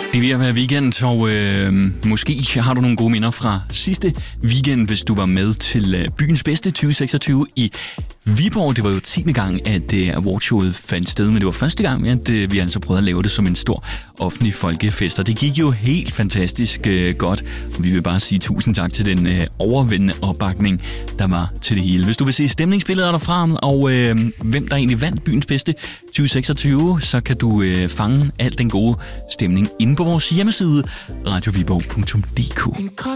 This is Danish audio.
Det vil være weekend, og måske har du nogle gode minder fra sidste weekend, hvis du var med til Byens Bedste 2026 i Viborg. Det var jo 10. gang, at awardshowet fandt sted, men det var første gang, at vi altså prøvede at lave det som en stor offentlig folkefest, og det gik jo helt fantastisk godt. Og vi vil bare sige tusind tak til den overvældende opbakning, der var til det hele. Hvis du vil se stemningsbilleder derfra, og hvem der egentlig vandt Byens Bedste 2026, så kan du fange al den gode stemning inde på vores hjemmeside radioviborg.dk.